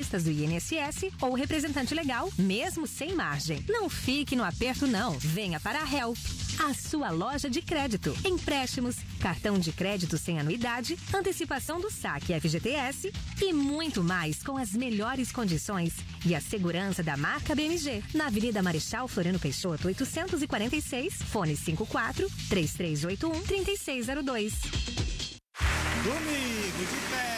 especialistas do INSS ou representante legal, mesmo sem margem. Não fique no aperto não. Venha para a Help, a sua loja de crédito. Empréstimos, cartão de crédito sem anuidade, antecipação do saque FGTS e muito mais com as melhores condições e a segurança da marca BMG. Na Avenida Marechal Floriano Peixoto, 846, fone 54 3381 3602. Domingo de festa.